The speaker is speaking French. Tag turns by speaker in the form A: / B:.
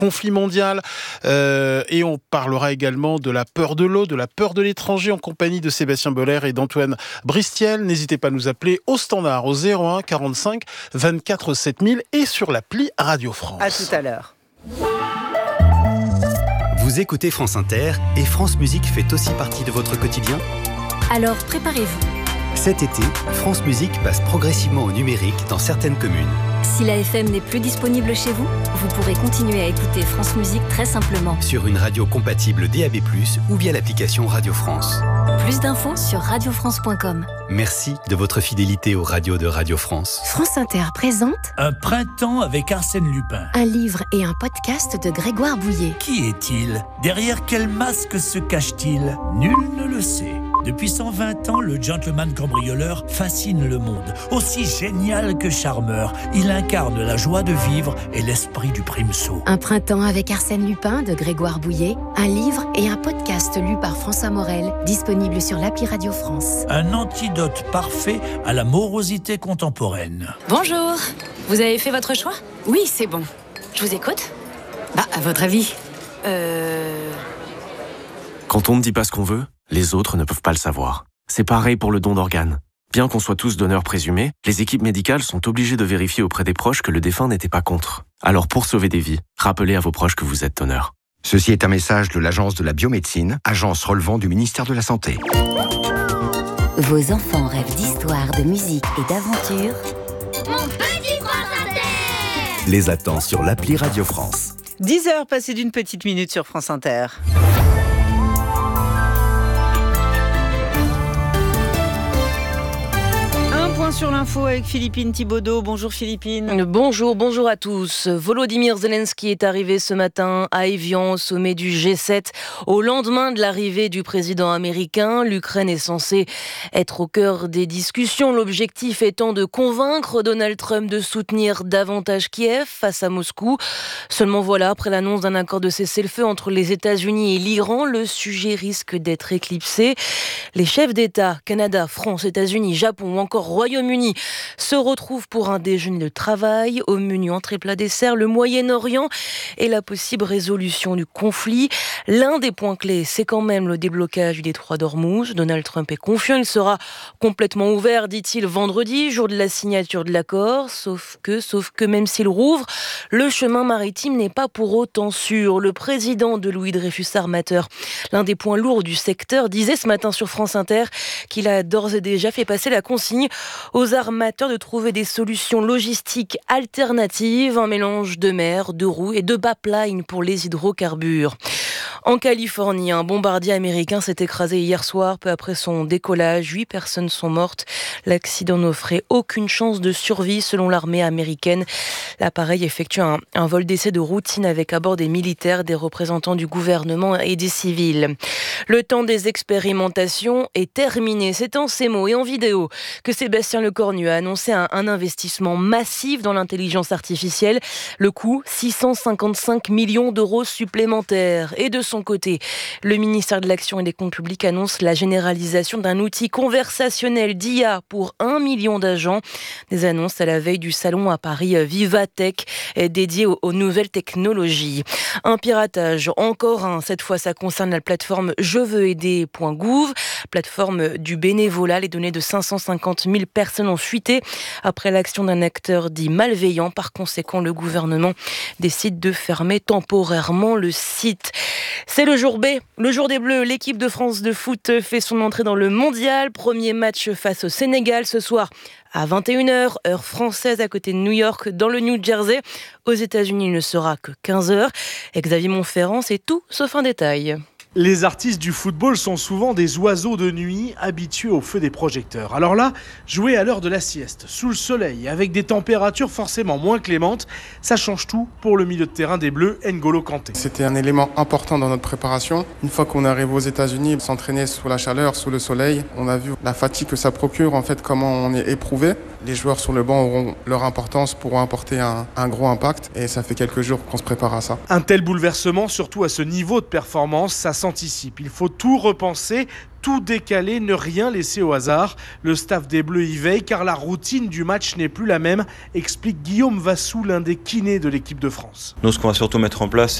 A: conflit mondial. Et on parlera également de la peur de l'eau, de la peur de l'étranger en compagnie de Sébastien Boller et d'Antoine Bristiel. N'hésitez pas à nous appeler au standard au 01 45 24 7000 et sur l'appli Radio France.
B: À tout à l'heure.
C: Vous écoutez France Inter et France Musique fait aussi partie de votre quotidien ?
D: Alors préparez-vous.
C: Cet été, France Musique passe progressivement au numérique dans certaines communes.
D: Si la FM n'est plus disponible chez vous, vous pourrez continuer à écouter France Musique très simplement.
C: Sur une radio compatible DAB+, ou via l'application Radio France.
D: Plus d'infos sur radiofrance.com.
C: Merci de votre fidélité aux radios de Radio France.
D: France Inter présente
E: Un printemps avec Arsène Lupin.
D: un livre et un podcast de Grégoire Bouillet.
E: Qui est-il ? Derrière quel masque se cache-t-il ? Nul ne le sait. Depuis 120 ans, le gentleman cambrioleur fascine le monde. Aussi génial que charmeur, il incarne la joie de vivre et l'esprit du primesaut.
D: Un printemps avec Arsène Lupin de Grégoire Bouillet, un livre et un podcast lu par François Morel, disponible sur l'appli Radio France.
E: Un antidote parfait à la morosité contemporaine.
F: Bonjour, vous avez fait votre choix ?
D: Oui, c'est bon.
F: Je vous écoute.
D: À votre avis ?
G: Quand on ne dit pas ce qu'on veut, les autres ne peuvent pas le savoir. C'est pareil pour le don d'organes. Bien qu'on soit tous donneurs présumés, les équipes médicales sont obligées de vérifier auprès des proches que le défunt n'était pas contre. Alors pour sauver des vies, rappelez à vos proches que vous êtes donneur.
H: Ceci est un message de l'Agence de la biomédecine, agence relevant du ministère de la Santé.
D: Vos enfants rêvent d'histoire, de musique et d'aventure.
I: Mon petit France Inter.
C: Les attend sur l'appli Radio France.
B: 10h passées d'une petite minute sur France Inter. Sur l'info avec Philippine Thibaudeau. Bonjour Philippine.
J: Bonjour à tous. Volodymyr Zelensky est arrivé ce matin à Évian au sommet du G7. Au lendemain de l'arrivée du président américain, l'Ukraine est censée être au cœur des discussions. L'objectif étant de convaincre Donald Trump de soutenir davantage Kiev face à Moscou. Seulement voilà, après l'annonce d'un accord de cessez-le-feu entre les États-Unis et l'Iran, le sujet risque d'être éclipsé. Les chefs d'État, Canada, France, États-Unis, Japon ou encore Royaume-Uni se retrouvent pour un déjeuner de travail. Au menu entrée plat dessert, le Moyen-Orient et la possible résolution du conflit. L'un des points clés, c'est quand même le déblocage du détroit d'Ormuz. Donald Trump est confiant, il sera complètement ouvert, dit-il, vendredi, jour de la signature de l'accord. Sauf que même s'il rouvre, le chemin maritime n'est pas pour autant sûr. Le président de Louis Dreyfus Armateur, l'un des points lourds du secteur, disait ce matin sur France Inter qu'il a d'ores et déjà fait passer la consigne aux armateurs de trouver des solutions logistiques alternatives, un mélange de mer, de roues et de pipeline pour les hydrocarbures. En Californie, un bombardier américain s'est écrasé hier soir, peu après son décollage. 8 personnes sont mortes. L'accident n'offrait aucune chance de survie selon l'armée américaine. L'appareil effectue un vol d'essai de routine avec à bord des militaires, des représentants du gouvernement et des civils. Le temps des expérimentations est terminé. C'est en ces mots et en vidéo que Sébastien Lecornu a annoncé un investissement massif dans l'intelligence artificielle. Le coût, 655 millions d'euros supplémentaires. Et de son côté, le ministère de l'Action et des Comptes Publics annonce la généralisation d'un outil conversationnel d'IA pour 1 million d'agents. Des annonces à la veille du salon à Paris Vivatech, dédié aux nouvelles technologies. Un piratage, encore un. Cette fois, ça concerne la plateforme jeveuxaider.gouv, plateforme du bénévolat. Les données de 550 000 personnes ont fuité après l'action d'un acteur dit malveillant. Par conséquent, le gouvernement décide de fermer temporairement le site. C'est le jour B, le jour des Bleus. L'équipe de France de foot fait son entrée dans le mondial. Premier match face au Sénégal ce soir à 21h, heure française à côté de New York, dans le New Jersey. Aux États-Unis, il ne sera que 15h. Et Xavier Montferrand, c'est tout sauf un détail.
K: Les artistes du football sont souvent des oiseaux de nuit habitués au feu des projecteurs. Alors là, jouer à l'heure de la sieste, sous le soleil, avec des températures forcément moins clémentes, ça change tout pour le milieu de terrain des Bleus, N'Golo Kanté.
L: C'était un élément important dans notre préparation. Une fois qu'on est arrivé aux États-Unis, s'entraîner sous la chaleur, sous le soleil, on a vu la fatigue que ça procure, en fait, comment on est éprouvé. Les joueurs sur le banc auront leur importance, pourront apporter un gros impact et ça fait quelques jours qu'on se prépare à ça.
K: Un tel bouleversement, surtout à ce niveau de performance, ça s'anticipe. Il faut tout repenser, tout décaler, ne rien laisser au hasard. Le staff des Bleus y veille car la routine du match n'est plus la même, explique Guillaume Vassou, l'un des kinés de l'équipe de France.
M: Nous, ce qu'on va surtout mettre en place,